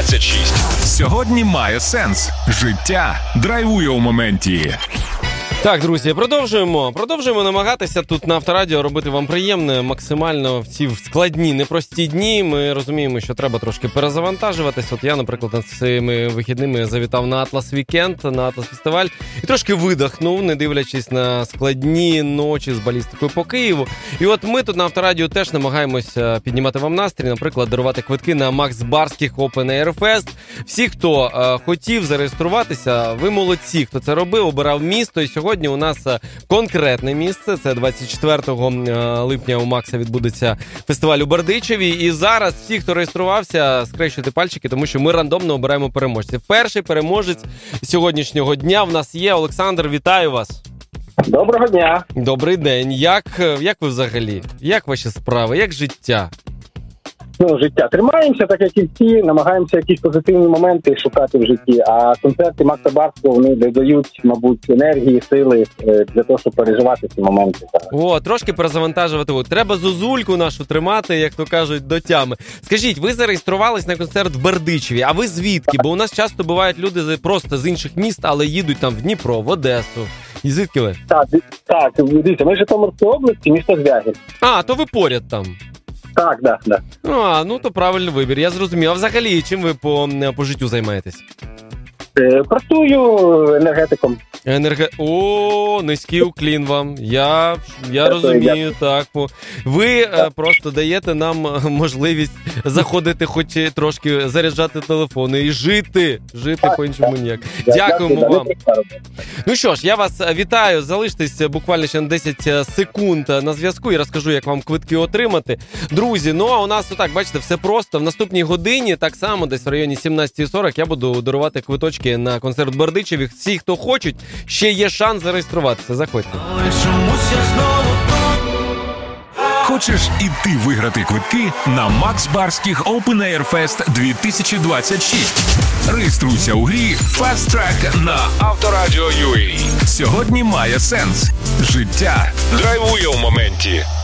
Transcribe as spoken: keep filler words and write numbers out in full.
двадцять шість. Сьогодні має сенс. Життя драйвує у моменті. Так, друзі, продовжуємо. Продовжуємо намагатися тут на Авторадіо робити вам приємне, максимально в ці складні, непрості дні. Ми розуміємо, що треба трошки перезавантажуватись. От я, наприклад, над цими вихідними завітав на Атлас Вікенд, на Атлас Фестиваль і трошки видихнув, не дивлячись на складні ночі з балістикою по Києву. І от ми тут на Авторадіо теж намагаємося піднімати вам настрій, наприклад, дарувати квитки на Макс Барських Open Air Fest. Всі, хто е, хотів зареєструватися, ви молодці, хто це робив, обирав місто. І сьогодні Сьогодні у нас конкретне місце. Це двадцять четвертого липня у Макса відбудеться фестиваль у Бердичеві. І зараз всі, хто реєструвався, скрещуйте пальчики, тому що ми рандомно обираємо переможців. Перший переможець сьогоднішнього дня в нас є. Олександр, вітаю вас. Доброго дня. Добрий день. Як, як ви взагалі? Як ваші справи? Як життя? Ну, життя. Тримаємося, так як і всі, намагаємося якісь позитивні моменти шукати в житті, а концерти Макса Барського, вони додають, мабуть, енергії, сили для того, щоб переживати ці моменти. О, трошки перезавантажувати. Треба зозульку нашу тримати, як то кажуть, до тями. Скажіть, ви зареєструвались на концерт в Бердичеві, а ви звідки? Бо у нас часто бувають люди просто з інших міст, але їдуть там в Дніпро, в Одесу. І звідки ви? Так, так, дивіться, ми з Житомирської області, місто Звягель. А, то ви поряд там. Так, да, да. А, ну то правильний вибір, я зрозумів. А взагалі, чим ви по, по життю займаєтесь? Е, працюю енергетиком. Енерге... О, низький уклін вам. Я, я розумію, так. Ви е, просто даєте нам можливість заходити, хоч трошки заряджати телефони і жити. Жити так, по-іншому ніяк. Я, Дякуємо дякую, вам. Ну що ж, я вас вітаю. Залиштесь буквально ще на десять секунд на зв'язку і розкажу, як вам квитки отримати. Друзі, ну а у нас отак, бачите, все просто. В наступній годині, так само, десь в районі сімнадцята сорок, я буду дарувати квиточки на концерт в Бердичеві. Всі, хто хочуть, ще є шанс зареєструватися. Заходьте. Хочеш і ти виграти квитки на Макс Барських Open Air Fest дві тисячі двадцять шість? Реєструйся у грі Fast Track на Авторадіо.ua. Сьогодні має сенс. Життя драйвує у моменті.